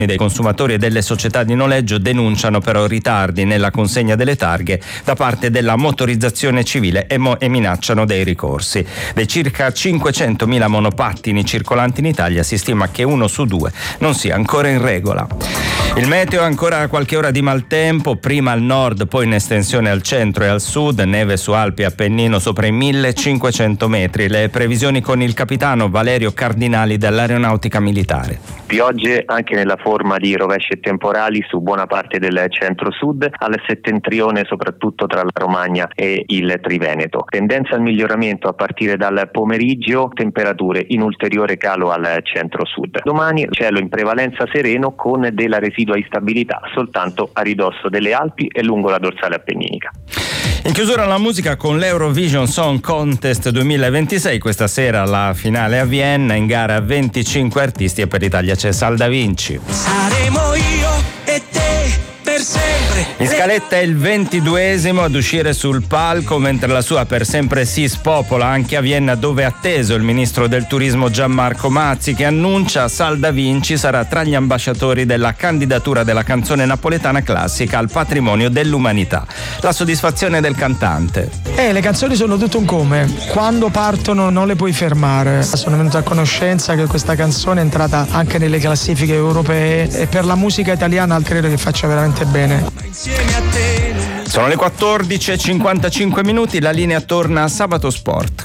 dei consumatori e delle società di noleggio denunciano però ritardi nella consegna delle targhe da parte della motorizzazione civile e minacciano dei ricorsi. Dei circa 500.000 monopattini circolanti in Italia si stima che 1 su 2 non sia ancora in regola. Il meteo, ancora qualche ora di maltempo, prima al nord, poi in estensione al centro e al sud, neve su Alpi e Appennino sopra i 1500 metri. Le previsioni con il capitano Valerio Cardinali dell'Aeronautica Militare. Piogge anche nella forma di rovesci e temporali su buona parte del centro-sud, al settentrione soprattutto tra la Romagna e il Triveneto. Tendenza al miglioramento a partire dal pomeriggio, temperature in ulteriore calo al centro-sud. Domani cielo in prevalenza sereno con della residua instabilità soltanto a ridosso delle Alpi e lungo la dorsale appenninica. In chiusura la musica con l'Eurovision Song Contest 2026, questa sera la finale a Vienna, in gara 25 artisti e per l'Italia c'è Salda Vinci. Saremo io e te per sempre. In scaletta è il 22esimo ad uscire sul palco, mentre la sua Per sempre si spopola anche a Vienna, dove è atteso il ministro del turismo Gianmarco Mazzi, che annuncia Salda Vinci sarà tra gli ambasciatori della candidatura della canzone napoletana classica al patrimonio dell'umanità. La soddisfazione del cantante. Le canzoni sono tutto un come, quando partono non le puoi fermare. Sono venuto a conoscenza che questa canzone è entrata anche nelle classifiche europee e per la musica italiana credo che faccia veramente bene. Sono le 14:55 minuti, la linea torna a Sabato Sport.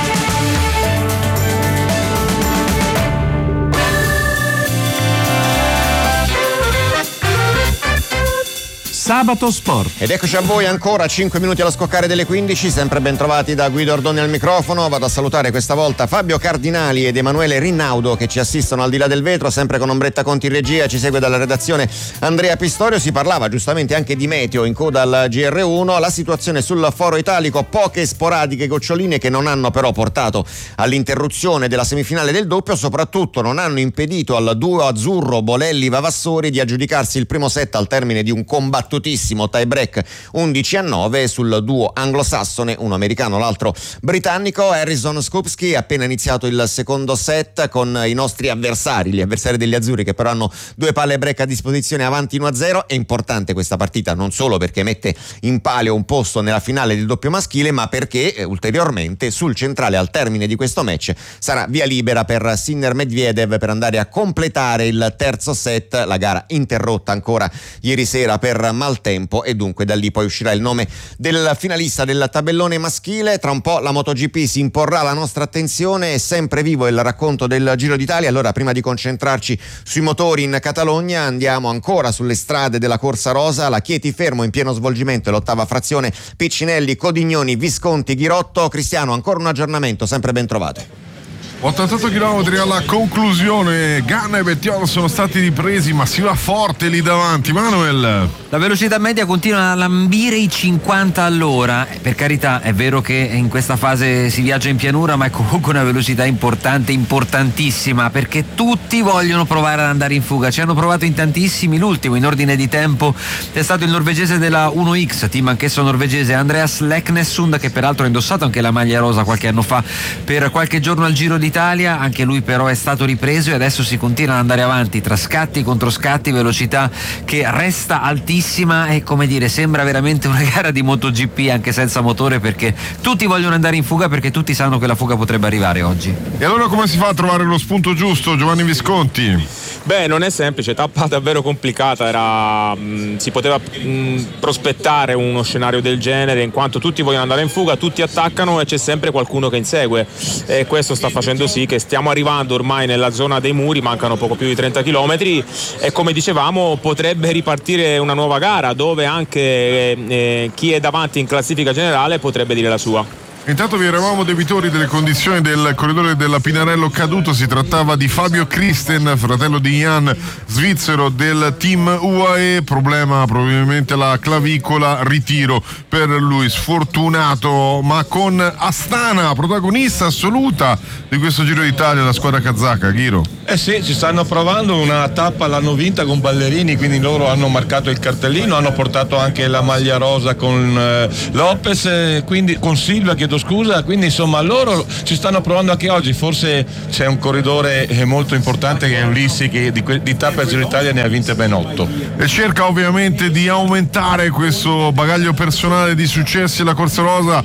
Sabato Sport. Ed eccoci a voi ancora 5 minuti allo scoccare delle 15, sempre ben trovati da Guido Ordoni al microfono. Vado a salutare questa volta Fabio Cardinali ed Emanuele Rinnaudo che ci assistono al di là del vetro, sempre con Ombretta Conti in regia. Ci segue dalla redazione Andrea Pistorio. Si parlava giustamente anche di meteo in coda al GR1, la situazione sul foro italico, poche sporadiche goccioline che non hanno però portato all'interruzione della semifinale del doppio, soprattutto non hanno impedito al duo azzurro Bolelli-Vavassori di aggiudicarsi il primo set al termine di un combattutissimo tie break 11-9 sul duo anglosassone, uno americano l'altro britannico. Harrison Skupski ha appena iniziato il secondo set con i nostri avversari, gli avversari degli azzurri, che però hanno 2 palle break a disposizione, avanti 1-0. È importante questa partita non solo perché mette in palio un posto nella finale del doppio maschile, ma perché ulteriormente sul centrale al termine di questo match sarà via libera per Sinner Medvedev per andare a completare il terzo set, la gara interrotta ancora ieri sera per maltempo, e dunque da lì poi uscirà il nome del finalista del tabellone maschile. Tra un po' la MotoGP si imporrà la nostra attenzione, è sempre vivo il racconto del Giro d'Italia. Allora, prima di concentrarci sui motori in Catalogna, andiamo ancora sulle strade della Corsa Rosa. La Chieti Fermo in pieno svolgimento, l'ottava frazione, Piccinelli, Codignoni, Visconti, Ghirotto. Cristiano, ancora un aggiornamento, sempre ben trovato. 88 km alla conclusione, Ganna e Bettiol sono stati ripresi, ma si va forte lì davanti. Manuel, la velocità media continua a lambire i 50 all'ora. Per carità, è vero che in questa fase si viaggia in pianura, ma è comunque una velocità importante, importantissima, perché tutti vogliono provare ad andare in fuga. Ci hanno provato in tantissimi. L'ultimo in ordine di tempo è stato il norvegese della 1X, team anch'esso norvegese, Andreas Leknessund, che peraltro ha indossato anche la maglia rosa qualche anno fa per qualche giorno al Giro d'Italia. Anche lui però è stato ripreso e adesso si continua ad andare avanti tra scatti contro scatti, velocità che resta altissima e, come dire, sembra veramente una gara di MotoGP anche senza motore, perché tutti vogliono andare in fuga, perché tutti sanno che la fuga potrebbe arrivare oggi. E allora come si fa a trovare lo spunto giusto, Giovanni Visconti? Beh, non è semplice, tappa davvero complicata, si poteva prospettare uno scenario del genere, in quanto tutti vogliono andare in fuga, tutti attaccano e c'è sempre qualcuno che insegue, e questo sta facendo sì che stiamo arrivando ormai nella zona dei muri, mancano poco più di 30 km e, come dicevamo, potrebbe ripartire una nuova gara dove anche chi è davanti in classifica generale potrebbe dire la sua. Intanto vi eravamo debitori delle condizioni del corridore della Pinarello caduto. Si trattava di Fabio Christen, fratello di Jan, svizzero del team UAE. Problema probabilmente la clavicola, ritiro per lui, sfortunato, ma con Astana, protagonista assoluta di questo Giro d'Italia, la squadra kazaka. Ghiro. Sì, ci stanno provando, una tappa l'hanno vinta con Ballerini, quindi loro hanno marcato il cartellino, hanno portato anche la maglia rosa con Lopez, quindi con Silva, chiedo chiedo scusa, quindi insomma loro ci stanno provando anche oggi, forse c'è un corridore molto importante che è Ulissi, che di tappe al Giro d'Italia ne ha vinte ben 8. E cerca ovviamente di aumentare questo bagaglio personale di successi. La Corsa Rosa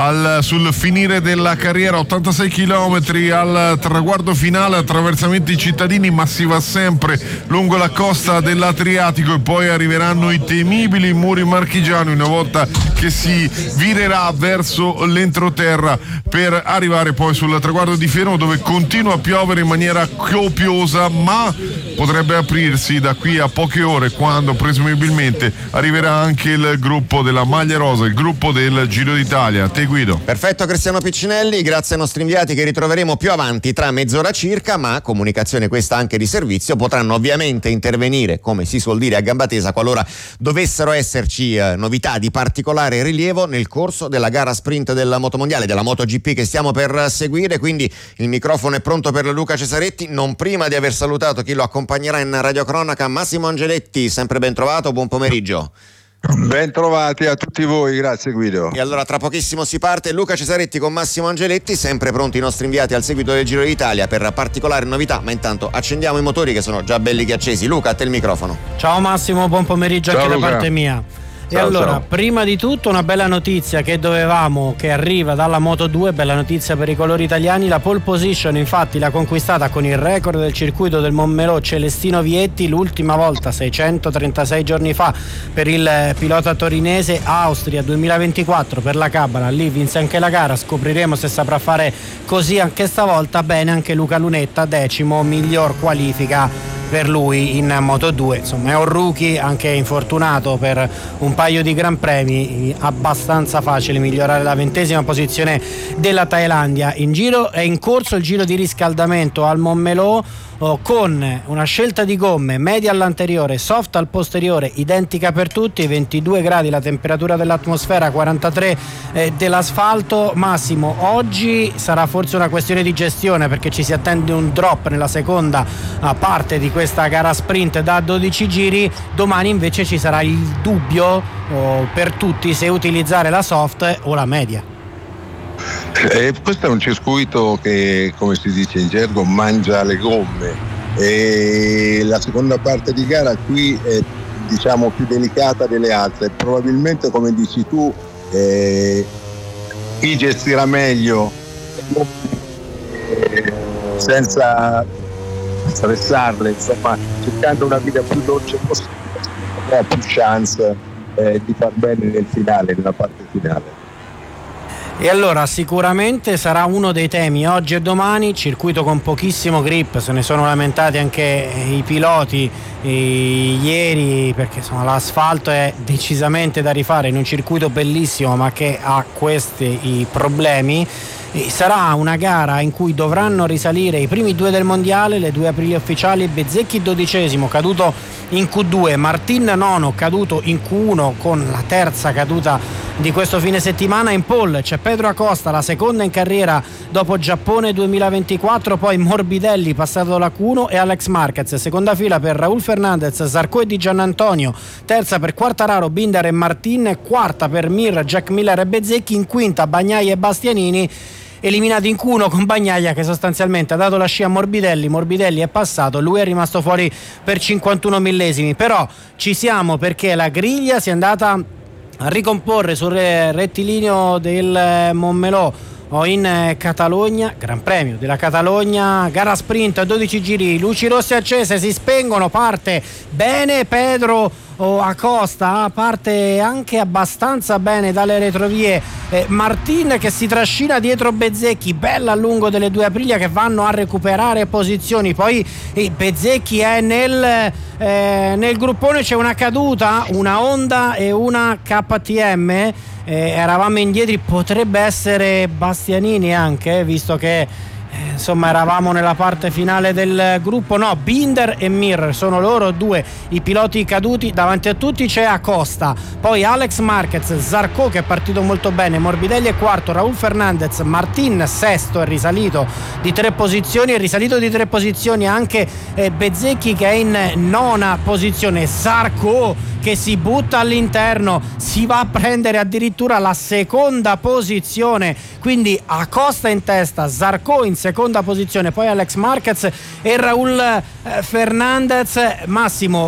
sul finire della carriera, 86 km al traguardo finale, attraversamenti cittadini, ma si va sempre lungo la costa dell'Adriatico e poi arriveranno i temibili muri marchigiani una volta che si virerà verso l'entroterra per arrivare poi sul traguardo di Fermo, dove continua a piovere in maniera copiosa, ma potrebbe aprirsi da qui a poche ore, quando presumibilmente arriverà anche il gruppo della maglia rosa, il gruppo del Giro d'Italia. Te Guido. Perfetto Cristiano Piccinelli, grazie ai nostri inviati che ritroveremo più avanti tra mezz'ora circa, ma comunicazione questa anche di servizio, potranno ovviamente intervenire, come si suol dire a gamba tesa, qualora dovessero esserci novità di particolare rilievo nel corso della gara sprint del motomondiale, della MotoGP che stiamo per seguire. Quindi il microfono è pronto per Luca Cesaretti, non prima di aver salutato chi lo accompagnerà in radiocronaca, Massimo Angeletti. Sempre ben trovato, buon pomeriggio. Ben trovati a tutti voi, grazie Guido. E allora tra pochissimo si parte. Luca Cesaretti con Massimo Angeletti, sempre pronti i nostri inviati al seguito del Giro d'Italia per particolari novità, ma intanto accendiamo i motori che sono già belli che accesi. Luca, a te il microfono. Ciao Massimo, buon pomeriggio. Ciao, anche Luca. Da parte mia. E allora, prima di tutto una bella notizia che arriva dalla Moto2, bella notizia per i colori italiani. La pole position infatti l'ha conquistata con il record del circuito del Montmelò Celestino Vietti, l'ultima volta 636 giorni fa per il pilota torinese. Austria 2024 per la Cabana, lì vinse anche la gara, scopriremo se saprà fare così anche stavolta. Bene anche Luca Lunetta, 10º, miglior qualifica per lui in Moto2, insomma è un rookie, anche infortunato per un paio di gran premi, abbastanza facile migliorare la 20ª posizione della Thailandia. In giro è in corso il giro di riscaldamento al Montmelò, con una scelta di gomme media all'anteriore, soft al posteriore, identica per tutti, 22 gradi la temperatura dell'atmosfera, 43 dell'asfalto. Massimo, oggi sarà forse una questione di gestione, perché ci si attende un drop nella seconda parte di questa gara sprint da 12 giri. Domani invece ci sarà il dubbio per tutti se utilizzare la soft o la media. Questo è un circuito che, come si dice in gergo, mangia le gomme, e la seconda parte di gara qui è diciamo più delicata delle altre. Probabilmente, come dici tu, chi gestirà meglio senza stressarle, insomma, cercando una vita più dolce possibile, avrà più chance di far bene nel finale, nella parte finale. E allora sicuramente sarà uno dei temi oggi e domani, circuito con pochissimo grip, se ne sono lamentati anche i piloti ieri, perché insomma l'asfalto è decisamente da rifare in un circuito bellissimo ma che ha questi problemi. E sarà una gara in cui dovranno risalire i primi due del mondiale, le due aprile ufficiali. Bezzecchi 12º, caduto in Q2, Martin nono, caduto in Q1 con la terza caduta di questo fine settimana. In pole c'è Pedro Acosta, la seconda in carriera dopo Giappone 2024, poi Morbidelli passato dalla Q1 e Alex Marquez. Seconda fila per Raul Fernandez, Zarco e Di Giannantonio, terza per Quartararo, Binder e Martin, quarta per Mir, Jack Miller e Bezzecchi, in quinta Bagnaia e Bastianini, eliminati in Q1 con Bagnaia che sostanzialmente ha dato la scia a Morbidelli è passato, lui è rimasto fuori per 51 millesimi. Però ci siamo, perché la griglia si è andata a ricomporre sul rettilineo del Montmelò in Catalogna, Gran Premio della Catalogna, gara sprint a 12 giri, luci rosse accese, si spengono, parte bene Pedro Acosta, parte anche abbastanza bene dalle retrovie Martin, che si trascina dietro Bezzecchi, bella a lungo delle due Aprilia che vanno a recuperare posizioni. Poi Bezzecchi è nel gruppone, c'è una caduta, una Honda e una KTM, eravamo indietro, potrebbe essere Bastianini anche, visto che insomma eravamo nella parte finale del gruppo. No, Binder e Mir sono loro due i piloti caduti. Davanti a tutti c'è Acosta, poi Alex Marquez, Zarco che è partito molto bene, Morbidelli è quarto, Raúl Fernandez, Martin sesto, è risalito di 3 posizioni, è risalito di 3 posizioni anche Bezzecchi che è in nona posizione, Zarco che si butta all'interno, si va a prendere addirittura la seconda posizione, quindi Acosta in testa, Zarco in seconda posizione, poi Alex Marquez e Raúl Fernandez. Massimo,